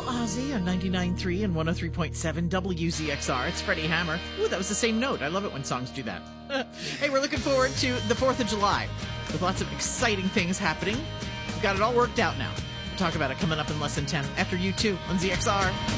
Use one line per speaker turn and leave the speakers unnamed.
Ozzy on 99.3 and 103.7 WZXR. It's Freddie Hammer. Ooh, that was the same note. I love it when songs do that. Hey, we're looking forward to the 4th of July with lots of exciting things happening. We've got it all worked out now. We'll talk about it coming up in less than 10 after U2 on ZXR.